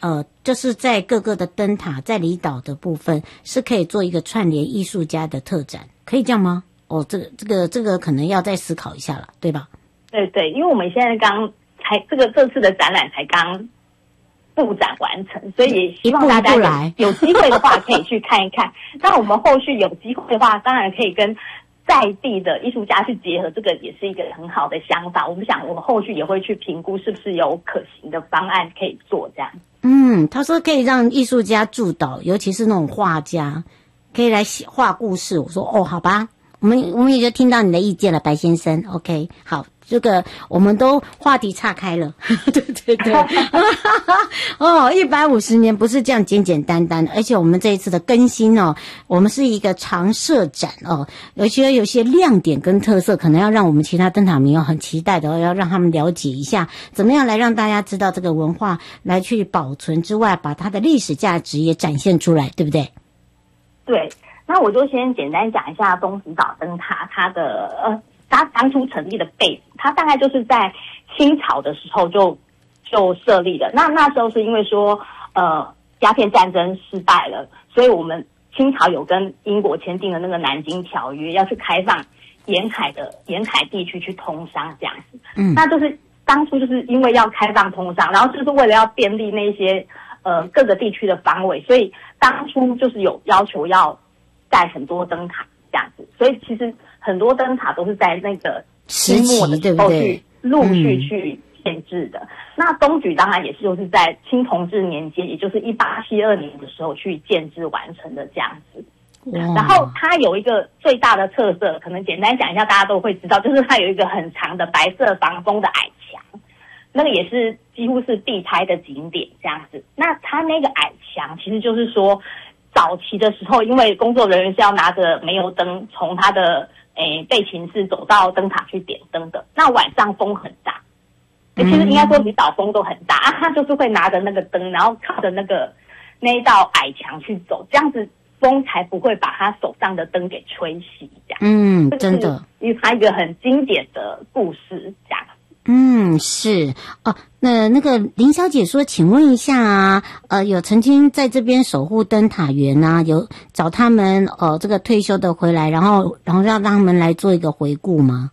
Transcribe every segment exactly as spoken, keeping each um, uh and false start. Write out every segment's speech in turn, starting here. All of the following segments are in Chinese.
呃，就是在各个的灯塔，在离岛的部分是可以做一个串联艺术家的特展，可以这样吗？哦，这个这个这个可能要再思考一下了，对吧？ 对对，因为我们现在刚才这个这次的展览才刚布展完成，所以也希望大家有一步一步来有机会的话可以去看一看。那我们后续有机会的话，当然可以跟在地的艺术家去结合，这个也是一个很好的想法。我们想，我们后续也会去评估是不是有可行的方案可以做这样。 嗯，他说可以让艺术家驻岛，尤其是那种画家，可以来写画故事。我说哦，好吧，我们我们也就听到你的意见了，白先生。OK， 好。这个我们都话题岔开了，对对对，哦，一百五十年不是这样简简单单，而且我们这一次的更新哦，我们是一个常设展哦，有些有些亮点跟特色，可能要让我们其他灯塔迷友很期待的，要让他们了解一下，怎么样来让大家知道这个文化来去保存之外，把它的历史价值也展现出来，对不对？ 对，那我就先简单讲一下东石岛灯塔它的呃。它当初成立的背景，它大概就是在清朝的时候就就设立的。那那时候是因为说，呃，鸦片战争失败了，所以我们清朝有跟英国签订了那个南京条约，要去开放沿海的沿海地区去通商这样子。嗯，那就是当初就是因为要开放通商，然后就是为了要便利那些呃各个地区的防卫，所以当初就是有要求要盖很多灯塔这样子。所以其实很多灯塔都是在那个清末的时候去陆续去建制的。嗯、那东莒当然也是就是在清同治年间，也就是一八七二年的时候去建制完成的这样子。然后它有一个最大的特色，可能简单讲一下，大家都会知道，就是它有一个很长的白色防风的矮墙，那个也是几乎是必拍的景点这样子。那它那个矮墙其实就是说，早期的时候，因为工作人员是要拿着煤油灯从它的诶，备勤室走到灯塔去点灯的。那晚上风很大，其实应该说离岛风都很大，他就是会拿着那个灯，然后靠着那个那一道矮墙去走，这样子风才不会把他手上的灯给吹熄。这样， 嗯，真的， 因为他一个很经典的故事，这样。 嗯，是哦。那那个林小姐说，请问一下啊，呃，有曾经在这边守护灯塔员啊，有找他们呃这个退休的回来，然后然后让让他们来做一个回顾吗？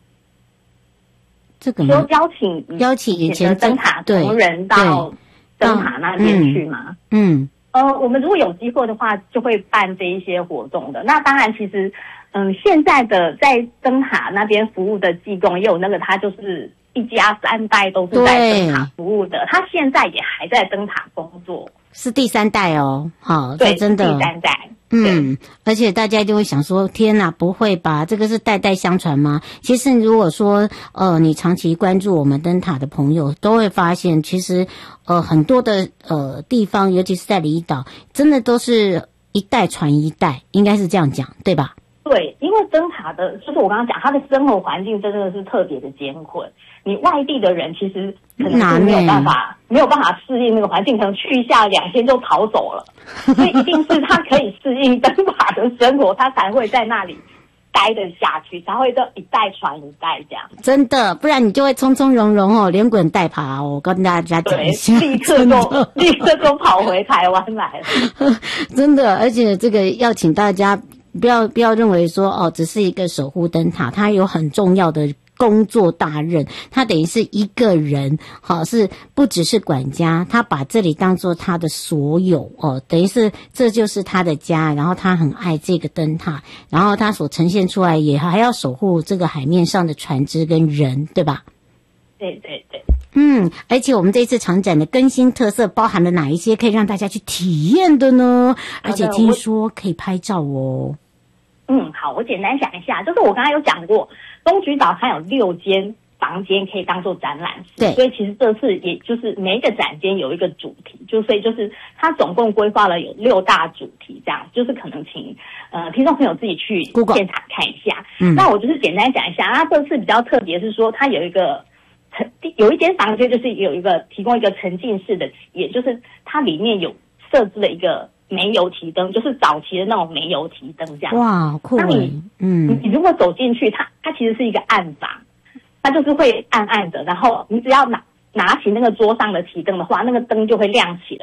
这个说邀请邀请以前灯塔同仁到灯塔那边去吗？ 嗯， 呃，我们如果有机会的话，就会办这一些活动的。那当然，其实嗯，现在的在灯塔那边服务的技工也有那个，他就是一家三代都是在灯塔服务的，他现在也还在灯塔工作， 是第三代哦。好， 对， 真的第三代。 嗯，而且大家就会想说，天哪，不会吧？这个是代代相传吗？其实如果说，呃，你长期关注我们灯塔的朋友，都会发现，其实，呃，很多的呃地方，尤其是在离岛，真的都是一代传一代，应该是这样讲，对吧？ 对，因为灯塔的，就是我刚刚讲，它的生活环境真的是特别的艰困。你外地的人其实可能是没有办法，没有办法适应那个环境，可能去一下两天就逃走了。所以一定是他可以适应灯塔的生活，他才会在那里待得下去，才会这一代传一代这样。 真的，不然你就会匆匆容容哦，连滚带爬哦。我跟大家讲一下， 立刻就立刻就跑回台湾来了。 真的，而且这个要请大家不要不要认为说哦，只是一个守护灯塔，它有很重要的工作大任，他等于是一个人，好，是不只是管家，他把这里当做他的所有哦，等于是这就是他的家，然后他很爱这个灯塔，然后他所呈现出来也还要守护这个海面上的船只跟人，对吧？ 对对对。 嗯，而且我们这次常展的更新特色包含了哪一些可以让大家去体验的呢？而且听说可以拍照哦。 嗯，好，我简单讲一下，就是我刚才有讲过，东莒岛它有六间房间可以当做展览室，对，所以其实这次也就是每一个展间有一个主题，就所以就是它总共规划了有六大主题，这样就是可能请呃听众朋友自己去现场看一下。嗯，那我就是简单讲一下，它这次比较特别是说它有一个沉有一间房间就是有一个提供一个沉浸式的，也就是它里面有设置了一个煤油提灯，就是早期的那种煤油提灯这样。 哇，好酷！那你嗯，你如果走进去，它它其实是一个暗房，它就是会暗暗的，然后你只要拿拿起那个桌上的提灯的话，那个灯就会亮起来，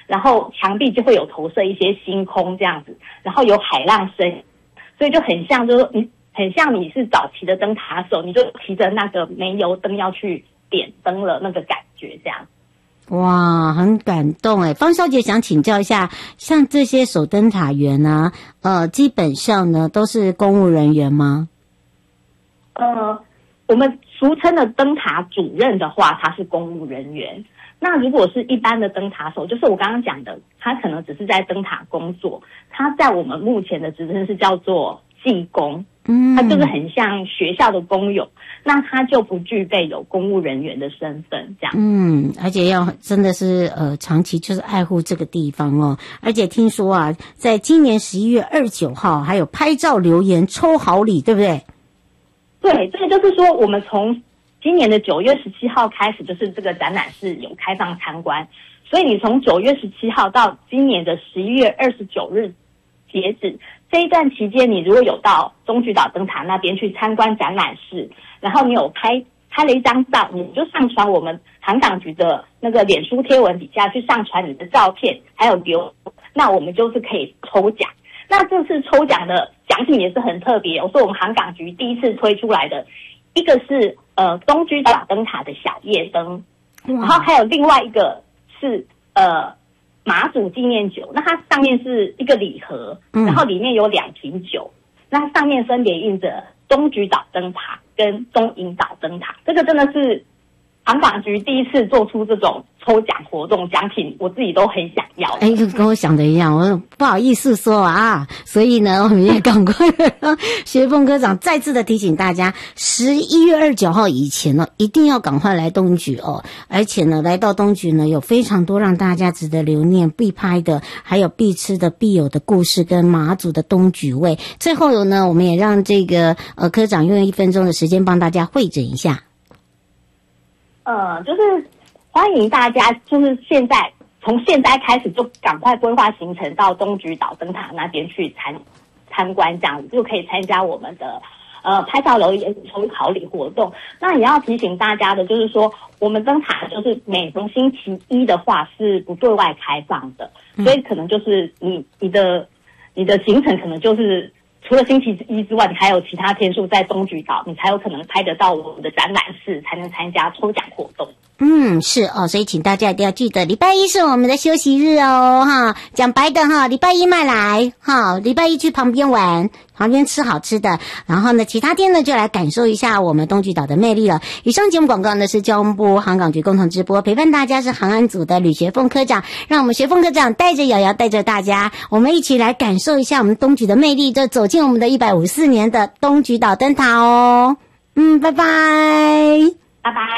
然后墙壁就会有投射一些星空这样子，然后有海浪声，所以就很像就是你很像你是早期的灯塔手，你就提着那个煤油灯要去点灯了那个感觉这样。 哇，很感动哎！方小姐想请教一下，像这些守灯塔员啊，呃，基本上呢都是公务人员吗？ 呃，我们俗称的灯塔主任的话，他是公务人员。那如果是一般的灯塔手，就是我刚刚讲的，他可能只是在灯塔工作，他在我们目前的职称是叫做技工，嗯，他就是很像学校的工友，那他就不具备有公务人员的身份，这样。 嗯，而且要真的是呃长期就是爱护这个地方哦。而且听说啊，在今年十一月二十九号还有拍照留言抽好礼，对不对？ 对，这个就是说我们从今年的九月十七号开始，就是这个展览是有开放参观，所以你从九月十七号到今年的十一月二十九日截止，这一段期间，你如果有到东莒岛灯塔那边去参观展览室，然后你有拍拍了一张照，你就上传我们航港局的那个脸书贴文底下去上传你的照片，还有留，那我们就是可以抽奖。那这次抽奖的奖品也是很特别，我说我们航港局第一次推出来的，一个是呃东莒岛灯塔的小夜灯，然后还有另外一个是呃马祖纪念酒，那它上面是一个礼盒，然后里面有两瓶酒，那上面分别印着东莒岛灯塔跟东引岛灯塔，这个真的是航港局第一次做出这种抽奖活动，奖品我自己都很想要。 哎，跟我想的一样，我不好意思说啊，所以呢，我们也赶快学凤科长再次的提醒大家，十一月二十九号以前呢，一定要赶快来东莒哦。而且呢，来到东莒呢，有非常多让大家值得留念、必拍的，还有必吃的、必有的故事跟马祖的东莒味。最后呢，我们也让这个呃科长用一分钟的时间帮大家汇整一下。 呃，就是欢迎大家，就是现在从现在开始就赶快规划行程到东莒岛灯塔那边去参参观，这样子就可以参加我们的呃拍照留言抽考礼活动。那也要提醒大家的，就是说我们灯塔就是每逢星期一的话是不对外开放的，所以可能就是你你的你的行程可能就是除了星期一之外，你还有其他天数在东莒岛，你才有可能拍得到我们的展览室，才能参加抽奖活动。 嗯，是哦，所以请大家一定要记得，礼拜一是我们的休息日哦，哈，讲白的哈，礼拜一慢来，哈，礼拜一去旁边玩，旁边吃好吃的，然后呢，其他天呢就来感受一下我们东莒岛的魅力了。以上节目广告呢是交通部航港局共同直播，陪伴大家是航安组的吕学凤科长，让我们学凤科长带着瑶瑶带着大家，我们一起来感受一下我们东莒的魅力，就走进我们的一百五十四年的东莒岛灯塔哦。嗯，拜拜， 拜拜。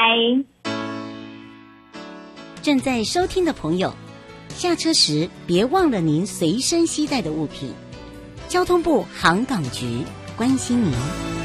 正在收听的朋友，下车时别忘了您随身携带的物品。交通部航港局关心您。